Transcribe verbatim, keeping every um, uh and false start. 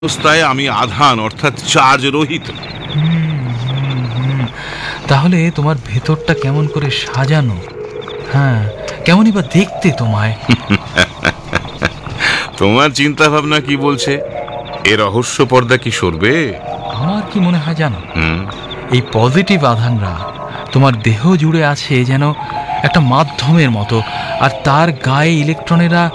অবস্থায় আমি আধান অর্থাৎ চার্জ রহিত। তাহলে তোমার ভেতরটা কেমন করে সাজানো? হ্যাঁ, কেমনই বা দেখতে তোমায়? তোমার চিন্তা ভাবনা কি বলছে? এ রহস্য পর্দা কি সরবে? আমার কি মনে হয় জানো, হুম এই পজিটিভ আধানরা তোমার দেহ জুড়ে আছে যেন একটা মাধ্যমের মতো, আর তার গায়ে ইলেকট্রনেরা